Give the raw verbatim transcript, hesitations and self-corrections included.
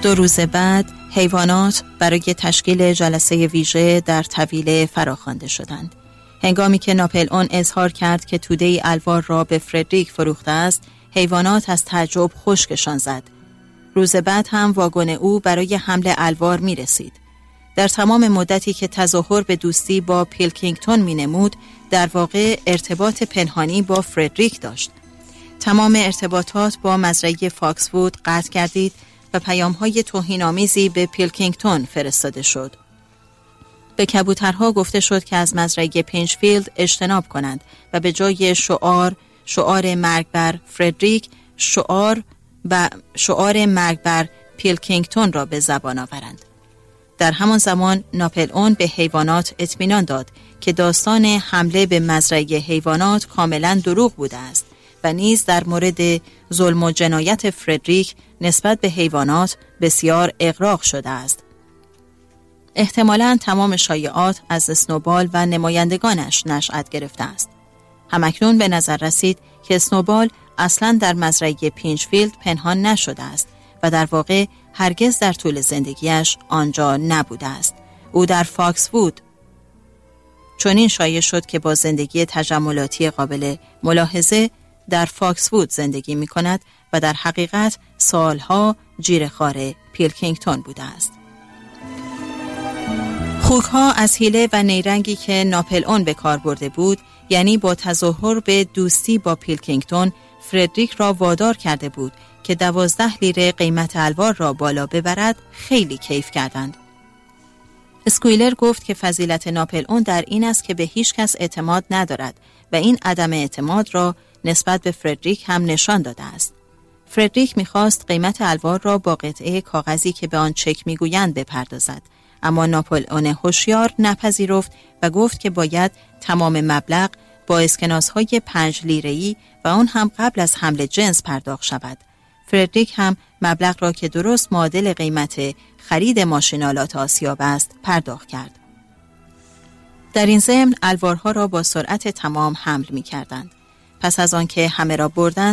دو روز بعد حیوانات برای تشکیل جلسه ویژه در طویله فراخوانده شدند. هنگامی که ناپلئون اظهار کرد که توده الوار را به فردریک فروخته است، حیوانات از تعجب خشکشان زد. روز بعد هم واگن او برای حمل الوار می رسید. در تمام مدتی که تظاهر به دوستی با پیلکینگتون می نمود، در واقع ارتباط پنهانی با فردریک داشت. تمام ارتباطات با مزرعه فاکس‌وود قطع گردید و پیام‌های توهین‌آمیزی به پیلکینگتون فرستاده شد. به کبوترها گفته شد که از مزرعه پینچفیلد اجتناب کنند و به جای شعار شعار مرگ بر فردریک شعار و شعار مرگ بر پیلکینگتون را به زبان آورند. در همان زمان ناپلئون به حیوانات اطمینان داد که داستان حمله به مزرعه حیوانات کاملا دروغ بوده است و نیز در مورد ظلم و جنایت فردریک نسبت به حیوانات بسیار اغراق شده است. احتمالاً تمام شایعات از اسنوبال و نمایندگانش نشأت گرفته است. همکنون به نظر رسید که اسنوبال اصلاً در مزرعه پینچفیلد پنهان نشده است و در واقع هرگز در طول زندگیش آنجا نبوده است. او در فاکس‌وود چنین شایع شد که با زندگی تجملاتی قابل ملاحظه در فاکس‌وود زندگی می کند و در حقیقت سالها جیره‌خوار پیلکینگتون بوده است. خوک‌ها از حیله و نیرنگی که ناپلئون به کار برده بود، یعنی با تظاهر به دوستی با پیلکینگتون، فردریک را وادار کرده بود که دوازده لیره قیمت الوار را بالا ببرد، خیلی کیف کردند. اسکویلر گفت که فضیلت ناپلئون در این است که به هیچ کس اعتماد ندارد و این عدم اعتماد را نسبت به فردریک هم نشان داده است. فردریک می‌خواست قیمت الوار را با قطعه کاغذی که به آن چک می‌گویند بپردازد، اما ناپلئون هوشیار نپذیرفت و گفت که باید تمام مبلغ با اسکناس‌های پنج لیره‌ای و آن هم قبل از حمل جنس پرداخت شود. فردریک هم مبلغ را که درست معادل قیمت خرید ماشین‌آلات آسیاب است پرداخت کرد. در این ضمن الوارها را با سرعت تمام حمل می‌کردند. پس از آن که همه را بردند